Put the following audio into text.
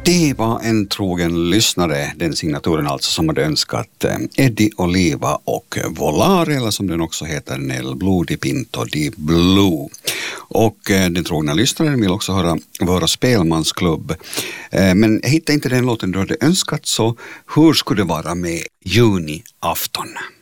Det var en trogen lyssnare, den signaturen alltså, som hade önskat Eddie Oliva och Volare, eller som den också heter, Nel Blue di Pinto di Blue. Och den trogna lyssnaren vill också höra våra spelmansklubb. Men jag hittade inte den låten du hade önskat, så hur skulle det vara med juniafton?